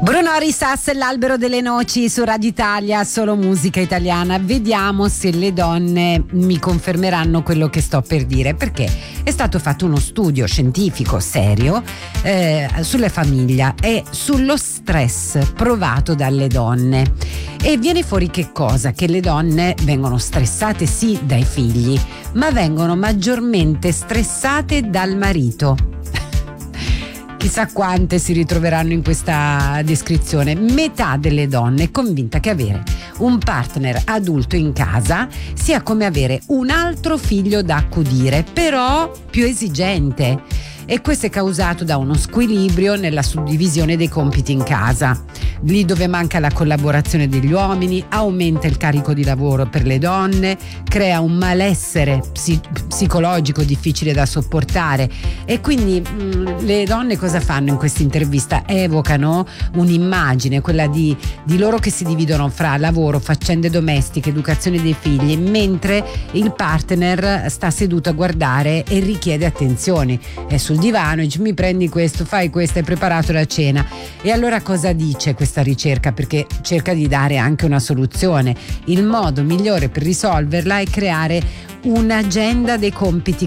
Bruno Risas, L'albero delle noci su Radio Italia, solo musica italiana. Vediamo se le donne mi confermeranno quello che sto per dire, perché è stato fatto uno studio scientifico serio sulla famiglia e sullo stress provato dalle donne, e viene fuori che cosa? Che le donne vengono stressate sì dai figli, ma vengono maggiormente stressate dal marito. Chissà quante si ritroveranno in questa descrizione. Metà delle donne è convinta che avere un partner adulto in casa sia come avere un altro figlio da accudire, però più esigente. E questo è causato da uno squilibrio nella suddivisione dei compiti in casa. Lì dove manca la collaborazione degli uomini, aumenta il carico di lavoro per le donne, crea un malessere psicologico difficile da sopportare. E quindi le donne cosa fanno in questa intervista? Evocano un'immagine, quella di loro che si dividono fra lavoro, faccende domestiche, educazione dei figli, mentre il partner sta seduto a guardare e richiede attenzioni. È sul divano, dice: mi prendi questo, fai questo, hai preparato la cena. E allora cosa dice questa ricerca? Perché cerca di dare anche una soluzione. Il modo migliore per risolverla è creare un'agenda dei compiti